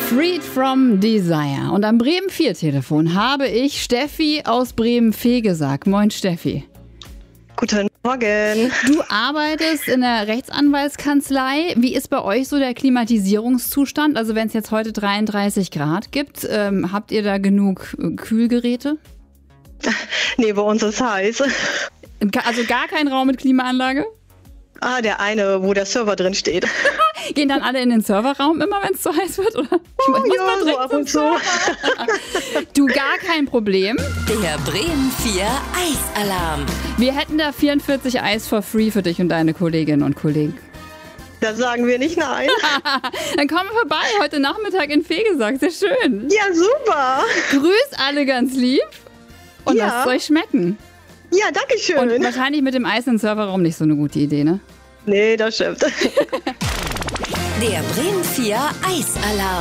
Freed from Desire. Und am Bremen 4 Telefon habe ich Steffi aus Bremen Fegesack. Moin Steffi. Guten Morgen. Du arbeitest in der Rechtsanwaltskanzlei. Wie ist bei euch so der Klimatisierungszustand? Also wenn es jetzt heute 33 Grad gibt, habt ihr da genug Kühlgeräte? Nee, bei uns ist heiß. Also gar kein Raum mit Klimaanlage? Der eine, wo der Server drin steht. Gehen dann alle in den Serverraum immer, wenn es zu heiß wird? Oder? Ja, so ab und zu. Du, gar kein Problem. Der Bremen 4 Eisalarm. Wir hätten da 44 Eis for free für dich und deine Kolleginnen und Kollegen. Da sagen wir nicht nein. Dann komm vorbei, heute Nachmittag in Fegesack. Sehr schön. Ja, super. Grüß alle ganz lieb und Ja. lasst es euch schmecken. Ja, danke schön. Und wahrscheinlich mit dem Eis im Serverraum nicht so eine gute Idee, ne? Nee, das stimmt. Der Bremen 4 Eisalarm.